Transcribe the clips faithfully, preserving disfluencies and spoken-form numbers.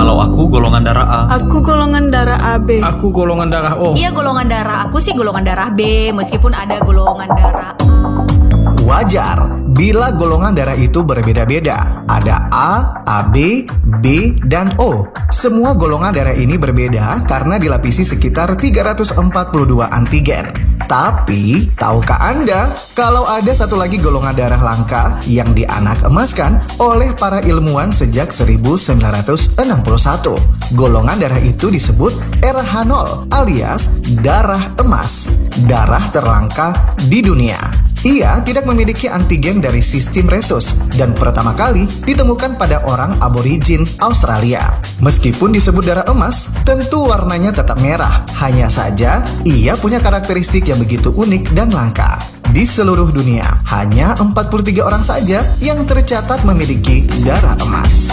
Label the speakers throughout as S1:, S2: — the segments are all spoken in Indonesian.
S1: Kalau aku golongan darah A.
S2: Aku golongan darah A B.
S3: Aku golongan darah O.
S4: Iya, golongan darah aku sih golongan darah B, meskipun ada golongan darah A.
S5: Wajar bila golongan darah itu berbeda-beda. Ada A, A B, B, dan O. Semua golongan darah ini berbeda karena dilapisi sekitar tiga ratus empat puluh dua antigen. Tapi, tahukah Anda kalau ada satu lagi golongan darah langka yang dianak emaskan oleh para ilmuwan sejak seribu sembilan ratus enam puluh satu? Golongan darah itu disebut R H nol alias darah emas, darah terlangka di dunia. Ia tidak memiliki antigen dari sistem Rhesus dan pertama kali ditemukan pada orang aborigin Australia. Meskipun disebut darah emas, tentu warnanya tetap merah. Hanya saja, ia punya karakteristik yang begitu unik dan langka. Di seluruh dunia, hanya empat puluh tiga orang saja yang tercatat memiliki darah emas.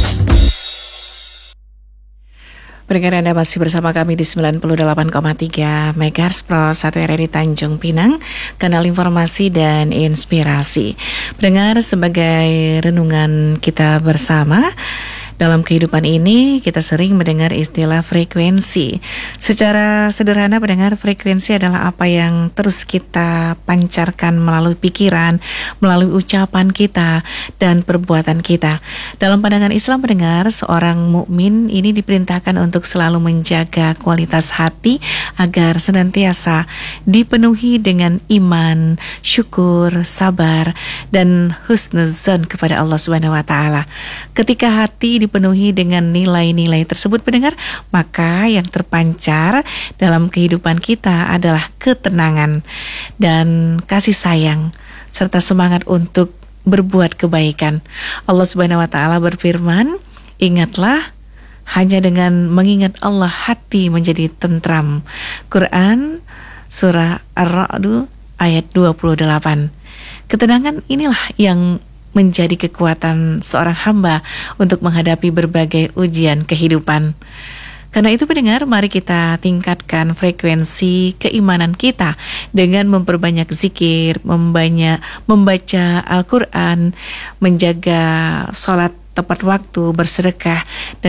S6: Pendengar, Anda masih bersama kami di sembilan puluh delapan koma tiga Megahertz Pro satu R R I Tanjung Pinang, kanal informasi dan inspirasi. Pendengar, sebagai renungan kita bersama, dalam kehidupan ini kita sering mendengar istilah frekuensi. Secara sederhana, pendengar, frekuensi adalah apa yang terus kita pancarkan melalui pikiran, melalui ucapan kita dan perbuatan kita. Dalam pandangan Islam, pendengar, seorang mukmin ini diperintahkan untuk selalu menjaga kualitas hati agar senantiasa dipenuhi dengan iman, syukur, sabar dan husnuzon kepada Allah Subhanahu wa taala. Ketika hati dipenuhi dengan nilai-nilai tersebut, pendengar, maka yang terpancar dalam kehidupan kita adalah ketenangan dan kasih sayang serta semangat untuk berbuat kebaikan. Allah Subhanahu wa taala berfirman, "Ingatlah, hanya dengan mengingat Allah hati menjadi tentram." Quran surah Ar-Ra'd ayat dua puluh delapan. Ketenangan inilah yang menjadi kekuatan seorang hamba untuk menghadapi berbagai ujian kehidupan. Karena itu, pendengar, mari kita tingkatkan frekuensi keimanan kita dengan memperbanyak zikir, membanyak membaca Al-Quran, menjaga sholat tepat waktu, bersedekah, dan